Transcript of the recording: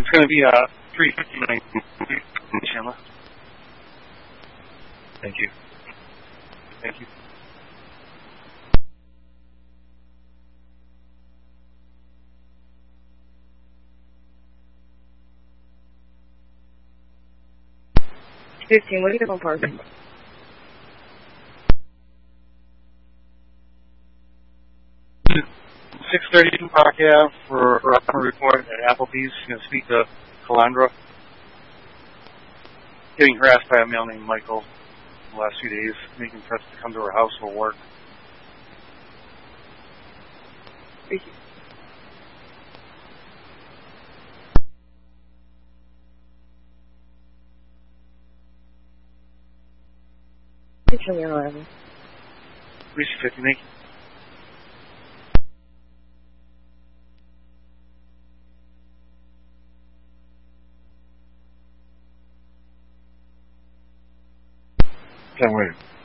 It's going to be 359 Chandler. Thank you. Thank you. What are you going for? 632 Park Ave for a report at Applebee's. Going to speak to Calandra. Getting harassed by a male named Michael the last few days, making threats to come to her house for work. Thank you. Show me 11. 350 me. Can't wait.